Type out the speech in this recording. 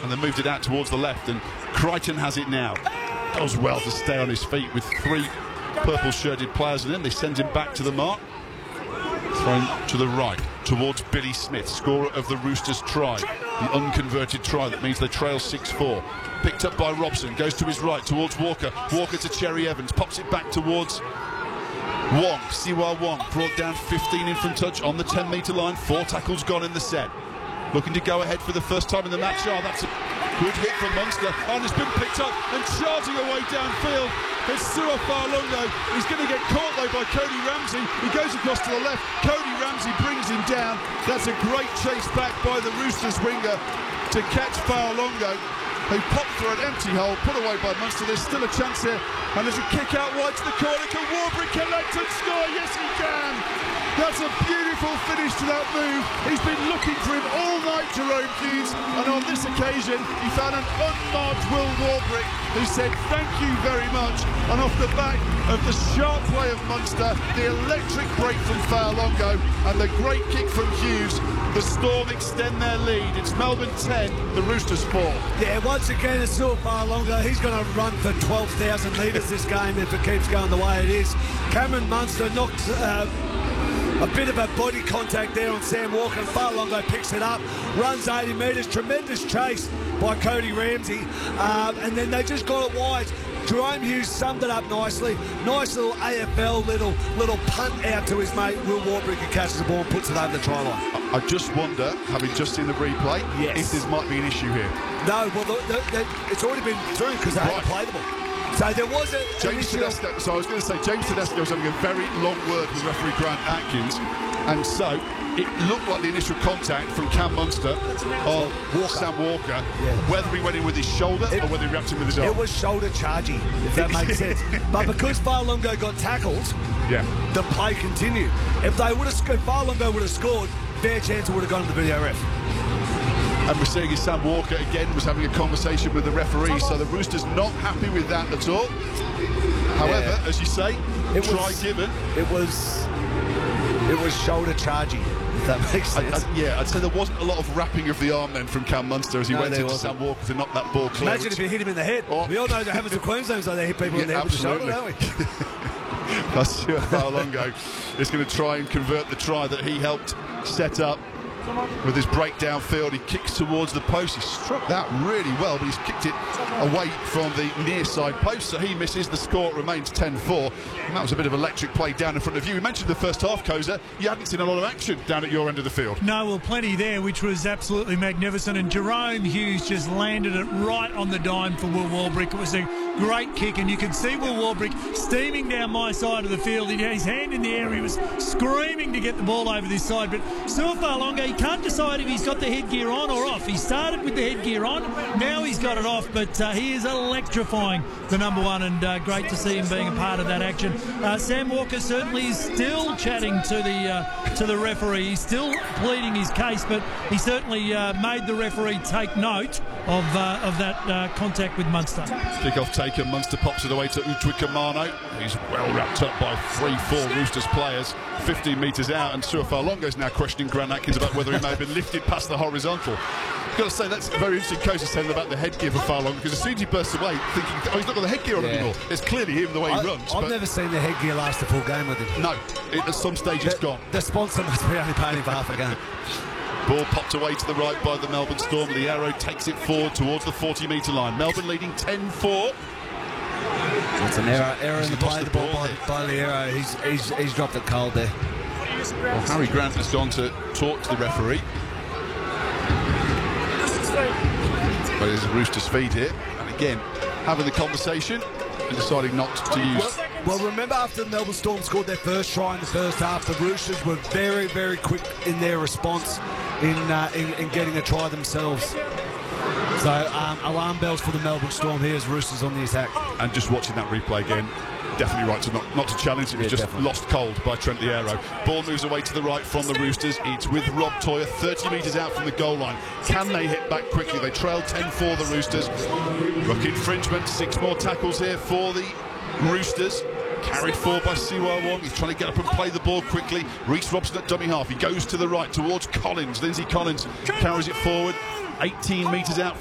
and then moved it out towards the left, and Crichton has it now. Does well to stay on his feet with 3 purple-shirted players, and then they send him back to the mark. Thrown to the right towards Billy Smith, scorer of the Roosters try, the unconverted try that means they trail 6-4. Picked up by Robson, goes to his right towards Walker. Walker to Cherry Evans, pops it back towards Wong. Siwa Wong brought down 15 in from touch on the 10-metre line. 4 tackles gone in the set. Looking to go ahead for the first time in the match. Oh, that's a good hit from Munster. And it's been picked up and charging away downfield. It's Sua Fa'alogo. He's going to get caught though by Cody Ramsey. He goes across to the left. Cody Ramsey brings him down. That's a great chase back by the Roosters winger to catch Fa'alogo, who popped through an empty hole, put away by Munster. There's still a chance here, and there's a kick out wide to the corner. Can Warbrick collect and score? Yes, he can. That's a beautiful finish to that move. He's been looking for him all night, Jerome Hughes, and on this occasion he found an unmarked Will Warbrick, who said thank you very much. And off the back of the sharp play of Munster, the electric break from Fa'alogo, and the great kick from Hughes, the Storm extend their lead. It's Melbourne 10, the Roosters 4. Yeah, once again it's Sua Fa'alogo. He's going to run for 12,000 metres this game if it keeps going the way it is. Cameron Munster knocks a bit of a body contact there on Sam Walker, and Fa'alogo picks it up, runs 80 metres, tremendous chase by Cody Ramsey, and then they just got it wide. Jerome Hughes summed it up nicely. Nice little AFL little punt out to his mate Will Warbrick, who catches the ball and puts it over the try line. I just wonder, having just seen the replay, if this might be an issue here. No, well, it's already been through because they had to play the ball. So there was a James Tedesco. So I was going to say James Tedesco was having a very long word with referee Grant Atkins, and so it looked like the initial contact from Cam Munster on Sam Walker, whether he went in with his shoulder or whether he reacted with his arm. It was shoulder charging, if that makes sense. But because Fa'alogo got tackled, the play continued. If Fa'alogo would have scored, fair chance it would have gone to the video ref. And we're seeing as Sam Walker again was having a conversation with the referee, so the Roosters not happy with that at all. However, as you say, try given. It was shoulder charging, if that makes sense. I'd say there wasn't a lot of wrapping of the arm then from Cam Munster as he went into Sam Walker to knock that ball clear. Imagine if you hit him in the head. We all know that happens to Queensland, so they hit people in the head with the shoulder, don't we? That's Sua Fa'alogo is going to try and convert the try that he helped set up. With his breakdown field, he kicks towards the post. He struck that really well, but he's kicked it away from the near side post, so he misses. The score remains 10-4, and that was a bit of electric play down in front of you. We mentioned the first half, Koza. You hadn't seen a lot of action down at your end of the field. No, well, plenty there, which was absolutely magnificent, and Jerome Hughes just landed it right on the dime for Will Warbrick. It was a great kick, and you can see Will Warbrick steaming down my side of the field. He had his hand in the air. He was screaming to get the ball over this side, but Sua Fa'alogo, he can't decide if he's got the headgear on or off. He started with the headgear on, now he's got it off, but he is electrifying the number one, and great to see him being a part of that action. Sam Walker certainly is still chatting to the referee. He's still pleading his case, but he certainly made the referee take note of that contact with Munster. Kick-off taken, Munster pops it away to Utwikamano. He's well wrapped up by 3-4 Roosters players 15 metres out, and Sua Fa'alogo's now questioning Grant Atkins about whether he may have been lifted past the horizontal. I've got to say, that's a very interesting Koza saying about the headgear for Fa'alogo, because as soon as he bursts away thinking, oh, he's not got the headgear on anymore. It's clearly him the way he runs. I've never seen the headgear last a full game with him. No, at some stage it's gone. The sponsor must be only paying him for half a game. Ball popped away to the right by the Melbourne Storm. The arrow takes it forward towards the 40-metre line. Melbourne leading 10-4. It's an error in the play. The ball by Liero. He's dropped it cold there. Well, Harry Grant has gone to talk to the referee. But there's a Roosters feed here. And again, having the conversation and deciding not to use... Well, remember after the Melbourne Storm scored their first try in the first half, the Roosters were very, very quick in their response in getting a try themselves. So alarm bells for the Melbourne Storm here as Roosters on the attack. And just watching that replay again, definitely right to not to challenge. It was just definitely lost cold by Trent Liero. Ball moves away to the right from the Roosters. It's with Rob Toyer, 30 metres out from the goal line. Can they hit back quickly? They trail 10-4, the Roosters. Ruck infringement, 6 more tackles here for the Roosters. Carried forward by Siwa Wong. He's trying to get up and play the ball quickly. Reece Robson at dummy half. He goes to the right towards Collins. Lindsay Collins carries it forward. 18 metres out